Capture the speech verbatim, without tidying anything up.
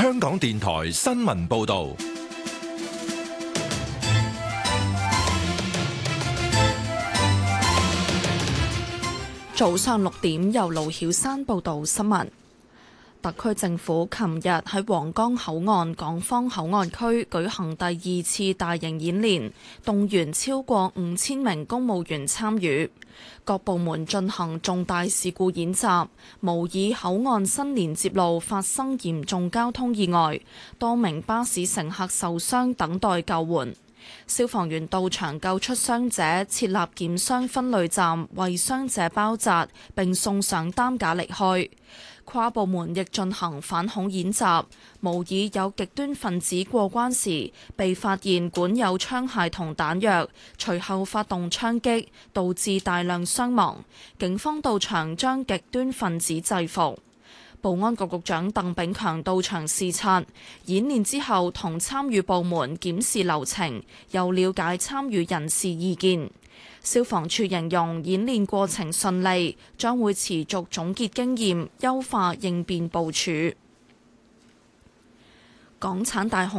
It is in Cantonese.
香港電台新聞報道。 早上六點，由盧曉珊報道新聞。特區政府琴日喺皇崗口岸港方口岸區舉行第二次大型演練，動員超過五千名公務員參與。各部門進行重大事故演習，模擬口岸新連接路發生嚴重交通意外，多名巴士乘客受傷，等待救援。消防員到場救出傷者，設立檢傷分類站，為傷者包紮，並送上擔架離開。跨部門亦進行反恐演習，模擬有極端分子過關時被發現管有槍械同彈藥，隨後發動槍擊，導致大量傷亡。警方到場將極端分子制服。保安局局長鄧炳強到場視察演練之後，同參與部門檢視流程，又了解參與人士意見。消防處形容演練過程順利，將會持續總結經驗，優化應變部署。港產大紅